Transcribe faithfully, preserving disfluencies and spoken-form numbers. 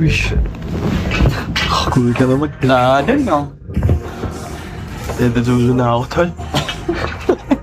Wish. Cool ka naman. Na, din, no? Dito na ako, tol.